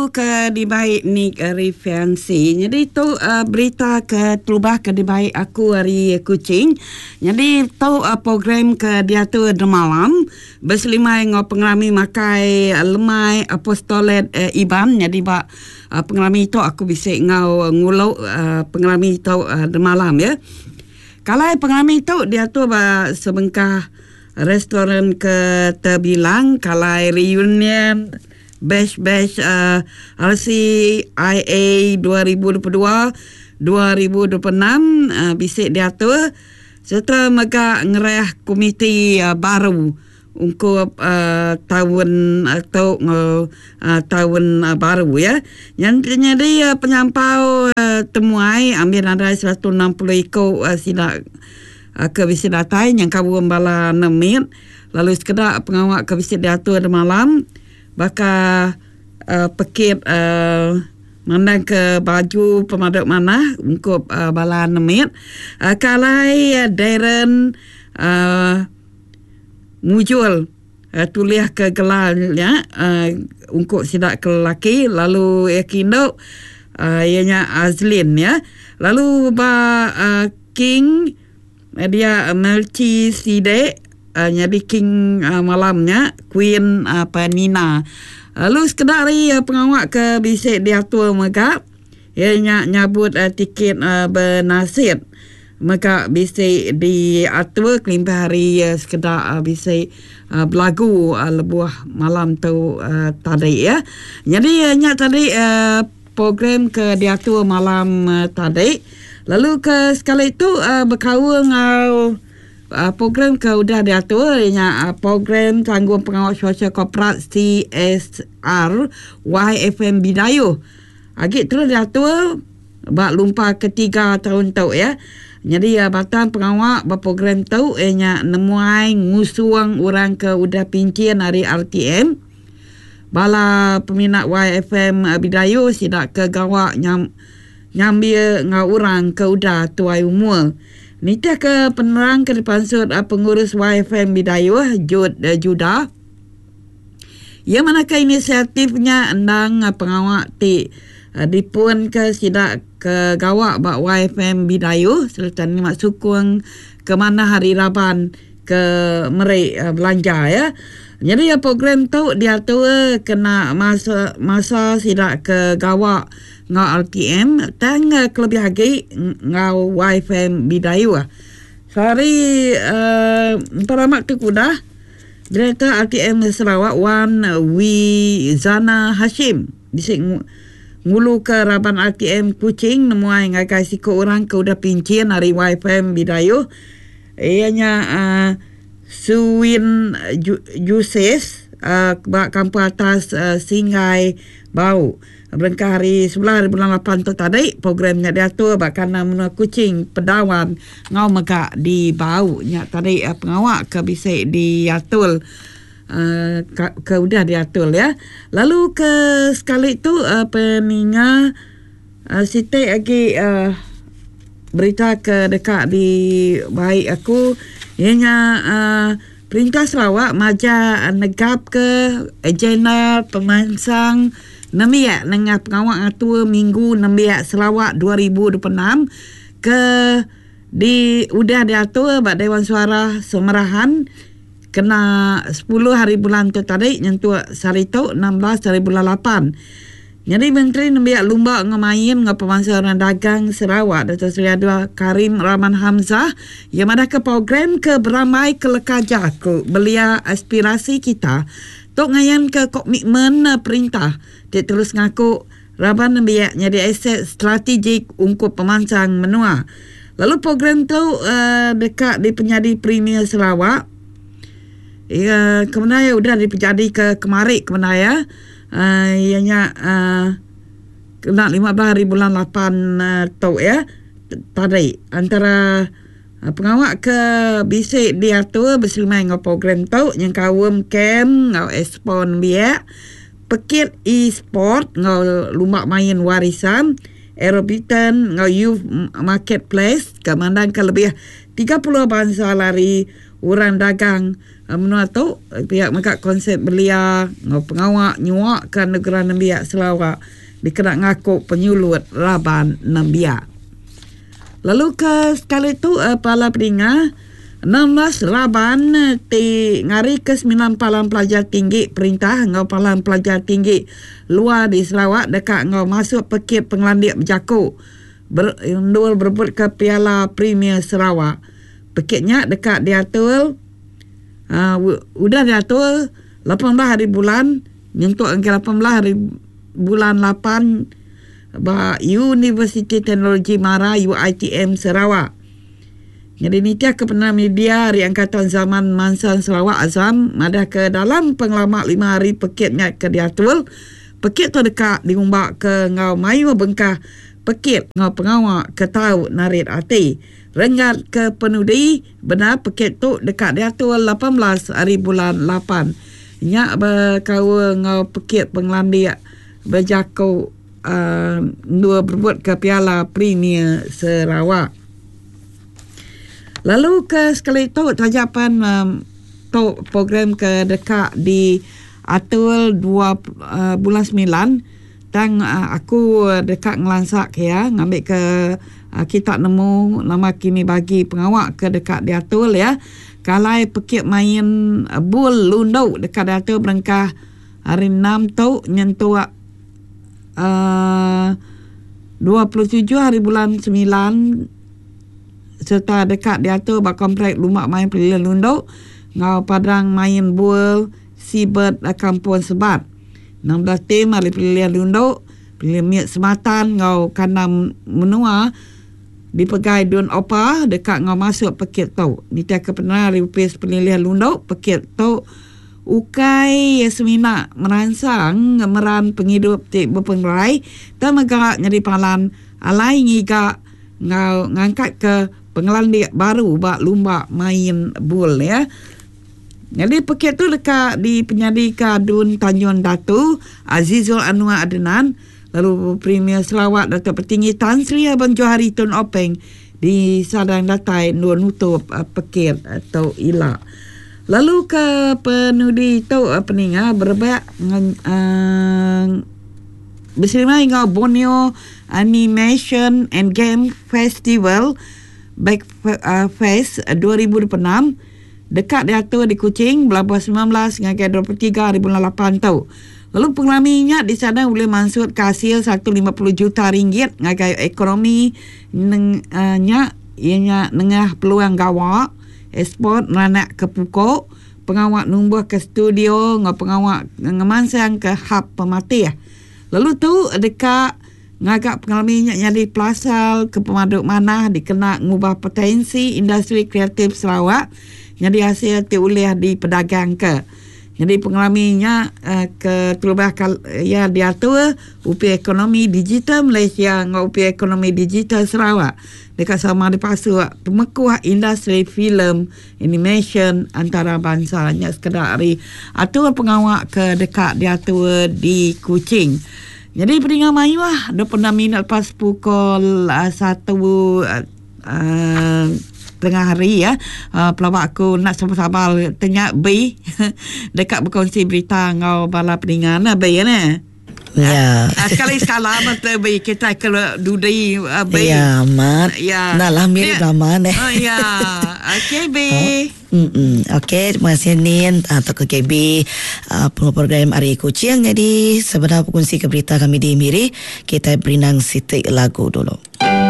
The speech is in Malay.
lalu ke di baik ni referensi. Jadi tu berita ke terubah ke di baik aku hari kucing. Jadi tu program ke dia tu demalam berselimai ngau pengalami makai lemai apostolet iban. Jadi bak pengalami tu aku bisa ngau ngulau pengalami tu demalam ya. Kalau pengalami tu dia tu sebengkah restoran ke terbilang kalau reunion Bash RCIA 2022-2026 bisik diatur serta mereka ngerah komiti baru untuk tahun atau tahun baru ya. Yang jadi penyampau temuai ambil ada 160 ekor silak ke bisik datai yang kabuan bala 6 minit lalu sekedar pengawak ke bisik diatur malam baka pekit mandang ke baju pemaduk mana untuk bala 6 minit kalai Darren mujul tuliah ke gelarnya untuk sidak ke lelaki lalu yakinduk ianya Azlin ya lalu King dia Melchizedek jadi King malamnya Queen Nina. Lalu sekedari pengawak ke bisik diatur mereka ia nyabut tiket bernasib mereka bisik diatur kelimpah hari sekedar bisik berlagu lebuh malam tu tadi ya. Jadi tadi program ke diatur malam tadi lalu ke sekali itu berkawal ngau program ke udah diatur program tanggungan pengawal sosial korporat CSR YFM Bidayuh agak terus diatur bak lumpah ketiga tahun tu ya. Jadi batang pengawal berprogram tu nemuai ngusuang orang ke udah pincian hari RTM bala peminat YFM Bidayuh sidak ke gawak nyambil ngau orang ke udah tuai umur. Nita ke penerang ke dipansut pengurus YFM Bidayuh Judah. Yang manakah inisiatifnya endang pengawak dipun ke sidak ke gawak bak YFM Bidayuh serta nimak sukung ke mana hari Raban ke mereka belanja ya. Jadi program tu dia tu kena masa sidak ke gawak ngau RTM tang kelebih lagi ngau YFM Bidayuh. Hari peramak tu kuda Direktur RTM Sarawak Wan Wizana Hashim disik ngulu ke Raban RTM Kuching nemuai ngagai siko orang ke udah pincian hari YFM Bidayuh ianya Suwin Juses bak kampung atas Singai Bau berengkah hari 11 bulan 8 tu tadi programnya diatur bakal menua kucing pedawan ngau megak di Bau nyak tadi pengawak ke bisik diatur ke udah diatur ya. Lalu ke sekali tu peninga Siti lagi berita ke dekat di baik aku ianya Perintah Sarawak maja negap ke agenda pemansang namiak dengan pengawak atua minggu namiak Sarawak 2026 ke di udah diatur bak Dewan Suara Semerahan kena 10 hari bulan tu tadi nyentuh sarito 16 hari bulan 8. Jadi Menteri namiak lumba ngemain ngau pemasaran dagang Sarawak Datuk Seri Adwa Karim Rahman Hamzah yang ada ke program ke beramai ke lekajah ke belia aspirasi kita tok ngayan ke komitmen perintah dia terus ngaku Raban namiak jadi aset strategik untuk pemansang menua. Lalu program tu dekat di penyadi Premier Sarawak kemenaya udah dipejadi ke kemari kemenaya ianya kena 15 hari bulan 8 tau ya tadi antara pengawak ke bisik diatur berselimai ngau program tau yang kawum camp ngau espon biak pekit e-sport ngau lumak main warisan aerobitan ngau youth marketplace kemandang ke lebih 30 bangsa lari orang dagang menua tu pihak mereka konsep belia pengawak nyuak ke negara Nambiak Sarawak dikena ngaku penyulut Laban Nambiak. Lalu ke sekali tu pala peninga 16 Laban ti ngari ke 9 palang pelajar tinggi perintah ngau palang pelajar tinggi luar di Sarawak dekat ngau masuk pekit penglandik berjaku berundul berebut ke Piala Premier Sarawak. Pekitnya dekat diatur udah diatur 18 hari bulan nyentuh angka 18 hari bulan 8 ba Universiti Teknologi Mara UiTM Sarawak. Jadi nitia ke Perdana Media Hari Angkatan Zaman Mansan Sarawak Azam ada ke dalam pengalaman 5 hari pekitnya ke diatur. Pekit tu dekat diumbak ke ngau mayu bengkah pekit ngau pengawak ke tau narit ati. Rengat ke penudi benar pekit tu dekat diatur 18 hari bulan 8. Nyak berkawa ngau pekit penglandik berjaku dua berebut ke Piala Premier Sarawak. Lalu ke sekali tu tajapan tu program ke dekat di atul 2 bulan 9 tang aku dekat ngelansak ya ngambil ke kita nemu nama kini bagi pengawak ke dekat diatul ya kalai pekit main bul lundau dekat diatul berengkah hari 6 tu nyentuh 27 hari bulan 9 serta dekat diatur bak komplek lumak main pilihan lundau ngau padang main bul Seabird Kampung Sebat 16 tim hari pilihan lundau pilihan miak sematan ngau kanam menua dipegai dun opa dekat ngau masuk pekit tu nitia kepenar rupis pilihan lundau pekit tu ukai Yasmina meransang meran penghidup tik berpengrai dan megak nyari palan alai ngiga ngau ngangkat ke penglandik baru bak lumba main bul ya. Jadi pekit tu dekat di penyadika Dun Tanjung Datu Azizul Anwar Adnan, lalu Premier Sarawak Datuk Petinggi Tan Sri Abang Johari Tun Openg di Sadang Datai Nur Nutup pekit atau Ila. Lalu ke penudi tu peninga berbak bersama dengan Borneo Animation and Game Festival Back Fest 2026 dekat diatur di Kuching Pelabuhan 19 hingga 23 hari bulan 8 tu. Lalu pengelaminya di sana boleh mansut ke hasil 150 juta ringgit ngagai ekonomi nya ianya nengah peluang gawak ekspor meranak ke pukuk pengawak numbuh ke studio pengawak ngemansang ke hub pemati ya. Lalu tu dekat ngagak pengalaminya jadi pelasal ke pemaduk manah dikena ngubah potensi industri kreatif Sarawak jadi hasil diulih di pedagang ke. Jadi pengalaminya ke terubah ya diatur UP Ekonomi Digital Malaysia dengan UP Ekonomi Digital Sarawak dekat sama di pasu pemekuah industri filem animation antara bangsa hanya sekadar hari atur pengawak ke dekat diatur di Kuching. Jadi peringkat mayu lah 26 minit lepas pukul 1 tengah hari ya. Pelawak aku nak sabar-sabar tanya B dekat berkongsi berita ngau bala peningan B ya. Ya. Sekali-sekala betul B kita kalau dudai B. Ya, mat. Ya. Nah, lah mirip lama deh. Ya. Okey B. Okey, terima kasih Nin atau ke KB program Ari Kuching. Jadi sebenarnya berkongsi ke berita kami di Miri, kita berinang sitik lagu dulu.